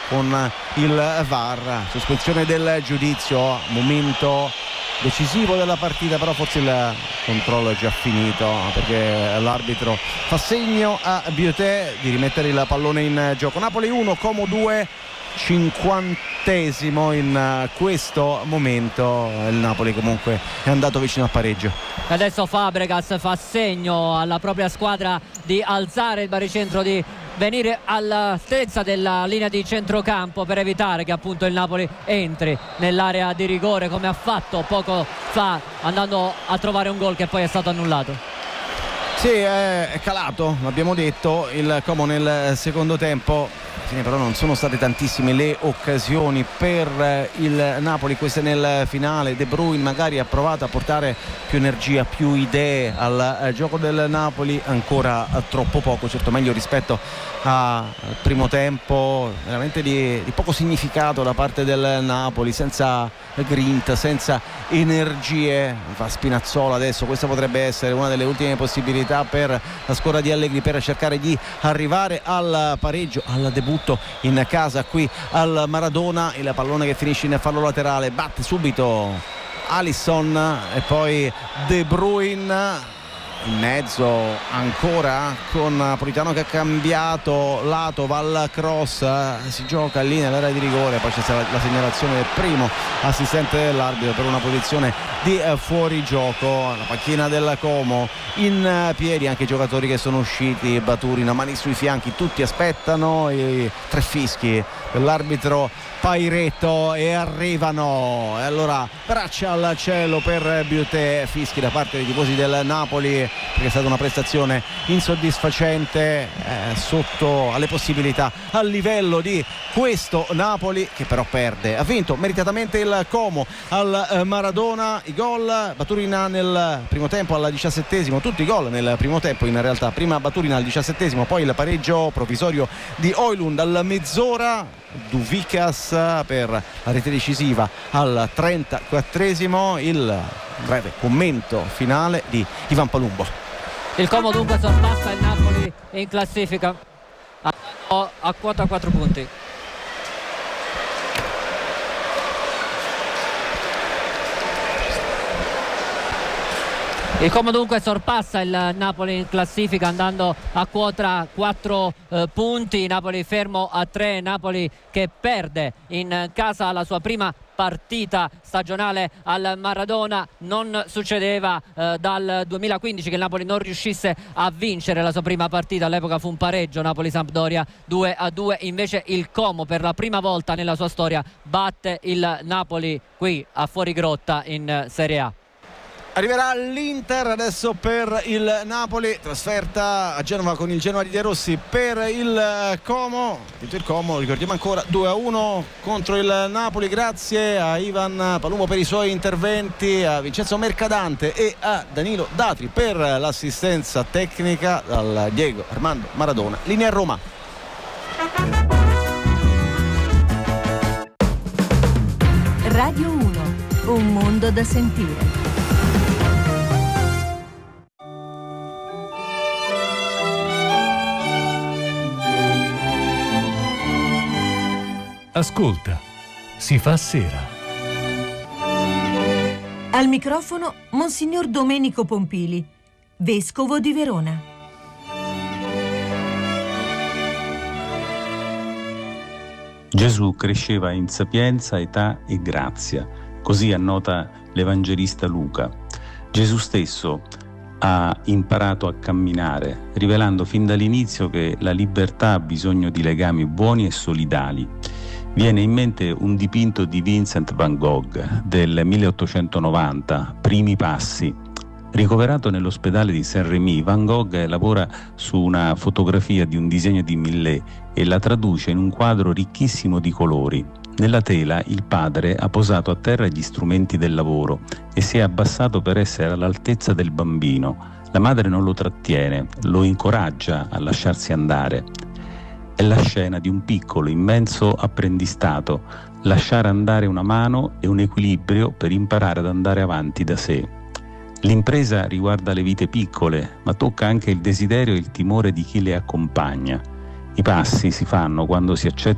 con il VAR, sospensione del giudizio, momento decisivo della partita, però forse il controllo è già finito perché l'arbitro fa segno a Biotet di rimettere il pallone in gioco. Napoli 1, Como 2, 50esimo in questo momento. Il Napoli comunque è andato vicino al pareggio. Adesso Fabregas fa segno alla propria squadra di alzare il baricentro, di venire all'altezza della linea di centrocampo per evitare che appunto il Napoli entri nell'area di rigore, come ha fatto poco fa, andando a trovare un gol che poi è stato annullato. Sì, è calato, l'abbiamo detto, il Como nel secondo tempo. Però non sono state tantissime le occasioni per il Napoli, queste nel finale. De Bruyne magari ha provato a portare più energia, più idee al gioco del Napoli, ancora troppo poco, certo meglio rispetto al primo tempo, veramente di poco significato da parte del Napoli, senza grinta, senza energie. Fa Spinazzola adesso, questa potrebbe essere una delle ultime possibilità per la squadra di Allegri per cercare di arrivare al pareggio, al debutto in casa qui al Maradona. Il pallone che finisce in fallo laterale, batte subito Alisson e poi De Bruyne in mezzo ancora, con Napolitano che ha cambiato lato, va al cross, si gioca lì nell'area di rigore, poi c'è la segnalazione del primo assistente dell'arbitro per una posizione di fuorigioco. La panchina del Como in piedi, anche i giocatori che sono usciti, Baturina, mani sui fianchi, tutti aspettano i tre fischi dell'arbitro Pairetto e arrivano, e allora braccia al cielo per Biotet, fischi da parte dei tifosi del Napoli perché è stata una prestazione insoddisfacente, sotto alle possibilità, al livello di questo Napoli che però perde. Ha vinto meritatamente il Como al Maradona. I gol: Baturina nel primo tempo al 17esimo, tutti i gol nel primo tempo in realtà, prima Baturina al 17esimo, poi il pareggio provvisorio di Højlund al mezz'ora, Duvikas per la rete decisiva al 34esimo. Il breve commento finale di Ivan Palumbo. Il Como dunque sorpassa il Napoli in classifica a quota 4 punti. Il Como dunque sorpassa il Napoli in classifica andando a quota 4 punti. Napoli fermo a 3, Napoli che perde in casa la sua prima partita stagionale al Maradona. Non succedeva dal 2015 che il Napoli non riuscisse a vincere la sua prima partita, all'epoca fu un pareggio Napoli-Sampdoria 2-2. Invece il Como per la prima volta nella sua storia batte il Napoli qui a Fuorigrotta in Serie A. Arriverà l'Inter adesso per il Napoli, trasferta a Genova con il Genoa di De Rossi per il Como. Il Como, ricordiamo ancora, 2-1 contro il Napoli, grazie a Ivan Palumbo per i suoi interventi, a Vincenzo Mercadante e a Danilo Datri per l'assistenza tecnica, dal Diego Armando Maradona. Linea a Roma. Radio 1, un mondo da sentire. Ascolta, si fa sera. Al microfono Monsignor Domenico Pompili, vescovo di Verona. Gesù cresceva in sapienza, età e grazia, così annota l'Evangelista Luca. Gesù stesso ha imparato a camminare, rivelando fin dall'inizio che la libertà ha bisogno di legami buoni e solidali. Viene in mente un dipinto di Vincent van Gogh del 1890, Primi passi. Ricoverato nell'ospedale di Saint-Rémy, Van Gogh lavora su una fotografia di un disegno di Millet e la traduce in un quadro ricchissimo di colori. Nella tela il padre ha posato a terra gli strumenti del lavoro e si è abbassato per essere all'altezza del bambino. La madre non lo trattiene, lo incoraggia a lasciarsi andare. È la scena di un piccolo, immenso apprendistato, lasciare andare una mano e un equilibrio per imparare ad andare avanti da sé. L'impresa riguarda le vite piccole, ma tocca anche il desiderio e il timore di chi le accompagna. I passi si fanno quando si accetta